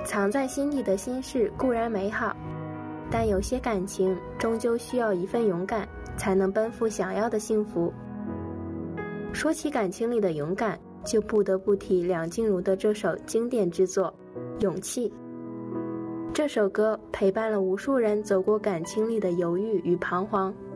藏在心底的心事固然美好，但有些感情终究需要一份勇敢，才能奔赴想要的幸福。说起感情里的勇敢，就不得不提梁静茹的这首经典之作《勇气》。这首歌陪伴了无数人走过感情里的犹豫与彷徨，